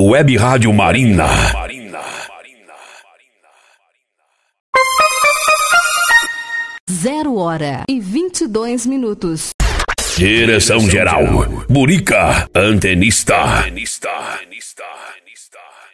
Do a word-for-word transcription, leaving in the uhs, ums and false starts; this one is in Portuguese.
Web Rádio Marina. Zero hora e vinte e dois minutos. Direção geral, Burica, antenista. Antenista. Antenista.